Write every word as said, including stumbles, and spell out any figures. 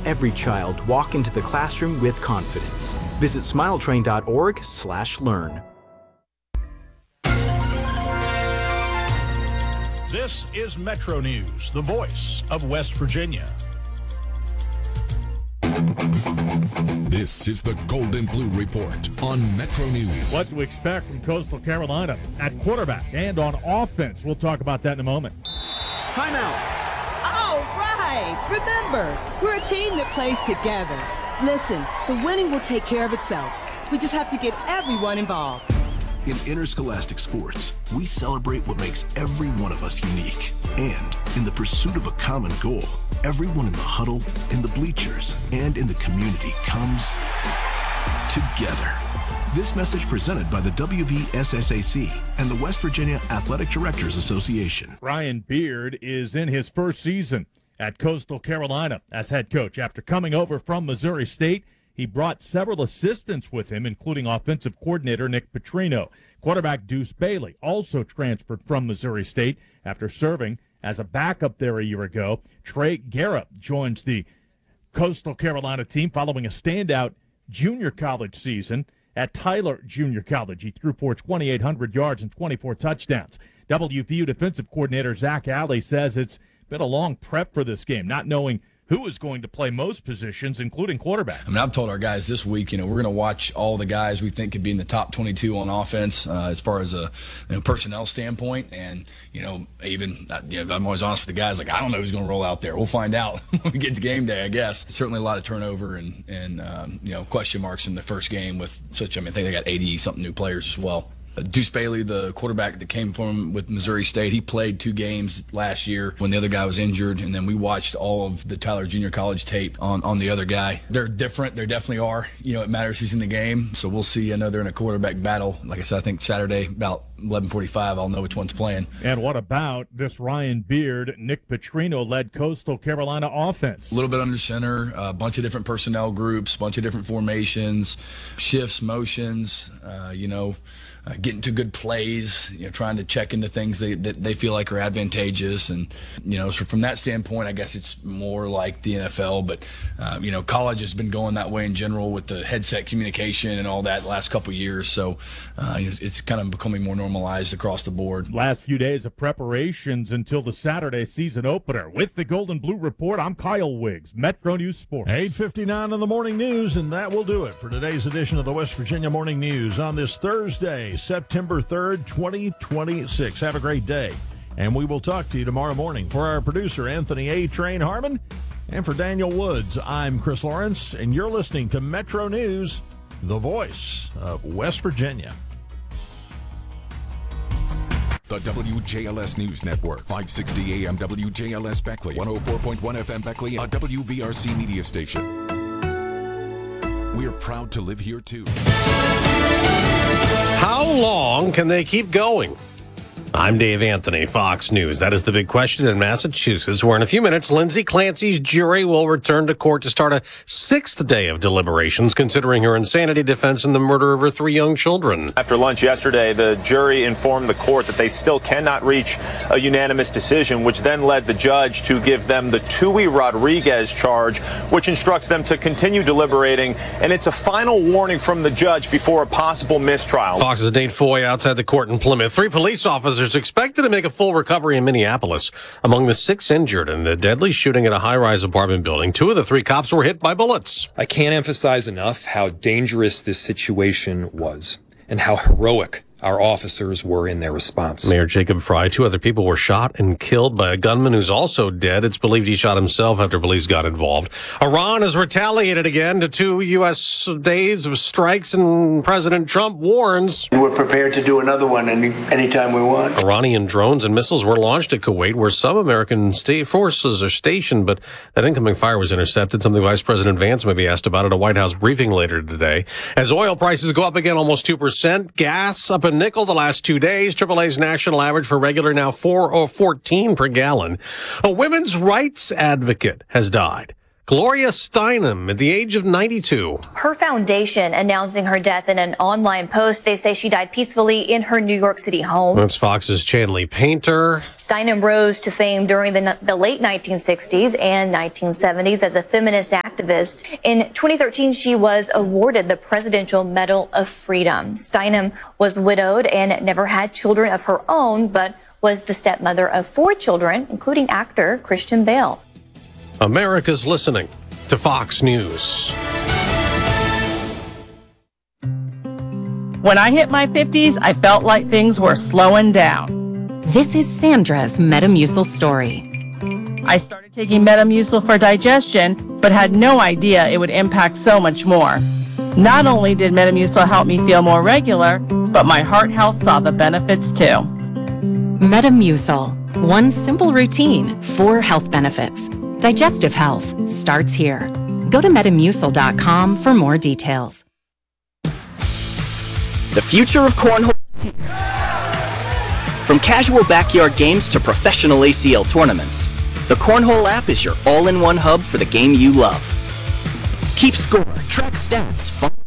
every child walk into the classroom with confidence. Visit smile train dot org slash learn. This is Metro News, the voice of West Virginia. This is the Golden Blue Report on Metro News. What to expect from Coastal Carolina at quarterback and on offense. We'll talk about that in a moment. Timeout. All right. Remember, we're a team that plays together. Listen, the winning will take care of itself. We just have to get everyone involved. In interscholastic sports, we celebrate what makes every one of us unique. And in the pursuit of a common goal, everyone in the huddle, in the bleachers, and in the community comes together. This message presented by the W V S S A C and the West Virginia Athletic Directors Association. Ryan Beard is in his first season at Coastal Carolina as head coach. After coming over from Missouri State, he brought several assistants with him, including offensive coordinator Nick Petrino. Quarterback Deuce Bailey also transferred from Missouri State after serving as a backup there a year ago. Trey Garrett joins the Coastal Carolina team following a standout junior college season at Tyler Junior College. He threw for twenty-eight hundred yards and twenty-four touchdowns. W V U defensive coordinator Zach Alley says it's been a long prep for this game, not knowing who is going to play most positions, including quarterback. I mean, I've told our guys this week, you know, we're going to watch all the guys we think could be in the top twenty-two on offense uh, as far as a you know, personnel standpoint. And, you know, even, you know, I'm always honest with the guys, like, I don't know who's going to roll out there. We'll find out when we get to game day, I guess. Certainly a lot of turnover and, and um, you know, question marks in the first game with such, I mean, I think they got eighty-something new players as well. Deuce Bailey, the quarterback that came from with Missouri State, he played two games last year when the other guy was injured, and then we watched all of the Tyler Junior College tape on, on the other guy. They're different. They definitely are. You know, it matters who's in the game, so we'll see. I know they're in a quarterback battle. Like I said, I think Saturday about eleven forty-five, I'll know which one's playing. And what about this Ryan Beard, Nick Petrino-led Coastal Carolina offense? A little bit under center, a bunch of different personnel groups, a bunch of different formations, shifts, motions, uh, you know, Uh, getting to good plays, you know, trying to check into things they, that they feel like are advantageous. And, you know, so from that standpoint, I guess it's more like the N F L. But, uh, you know, college has been going that way in general with the headset communication and all that the last couple of years. So uh, it's, it's kind of becoming more normalized across the board. Last few days of preparations until the Saturday season opener. With the Golden Blue Report, I'm Kyle Wiggs, Metro News Sports. eight fifty-nine in the morning news, and that will do it for today's edition of the West Virginia Morning News on this Thursday, September third, twenty twenty-six. Have a great day, and we will talk to you tomorrow morning. For our producer, Anthony A. Train Harmon, and for Daniel Woods, I'm Chris Lawrence, and you're listening to Metro News, the voice of West Virginia. The W J L S News Network, five sixty A M W J L S Beckley, one oh four point one F M Beckley, a W V R C media station. We're proud to live here, too. How long can they keep going? I'm Dave Anthony, Fox News. That is the big question in Massachusetts, where in a few minutes, Lindsay Clancy's jury will return to court to start a sixth day of deliberations, considering her insanity defense in the murder of her three young children. After lunch yesterday, the jury informed the court that they still cannot reach a unanimous decision, which then led the judge to give them the Tui Rodriguez charge, which instructs them to continue deliberating. And it's a final warning from the judge before a possible mistrial. Fox's Nate Foy outside the court in Plymouth. Three police officers expected to make a full recovery in Minneapolis. Among the six injured in a deadly shooting at a high-rise apartment building, two of the three cops were hit by bullets. I can't emphasize enough how dangerous this situation was and how heroic our officers were in their response. Mayor Jacob Fry, two other people were shot and killed by a gunman who's also dead. It's believed he shot himself after police got involved. Iran has retaliated again to two U S days of strikes, and President Trump warns we're prepared to do another one any anytime we want. Iranian drones and missiles were launched at Kuwait, where some American state forces are stationed, but that incoming fire was intercepted, something Vice President Vance may be asked about at a White House briefing later today. As oil prices go up again almost two percent, gas up a nickel the last two days. triple A's national average for regular now four oh fourteen per gallon. A women's rights advocate has died. Gloria Steinem at the age of ninety-two. Her foundation announcing her death in an online post. They say she died peacefully in her New York City home. That's Fox's Chanley Painter. Steinem rose to fame during the, the late nineteen sixties and nineteen seventies as a feminist activist. activist. In twenty thirteen, she was awarded the Presidential Medal of Freedom. Steinem was widowed and never had children of her own, but was the stepmother of four children, including actor Christian Bale. America's listening to Fox News. When I hit my fifties, I felt like things were slowing down. This is Sandra's Metamucil story. I started taking Metamucil for digestion, but had no idea it would impact so much more. Not only did Metamucil help me feel more regular, but my heart health saw the benefits too. Metamucil. One simple routine, four health benefits. Digestive health starts here. Go to metamucil dot com for more details. The future of cornhole. From casual backyard games to professional A C L tournaments, the Cornhole app is your all-in-one hub for the game you love. Keep score, track stats, follow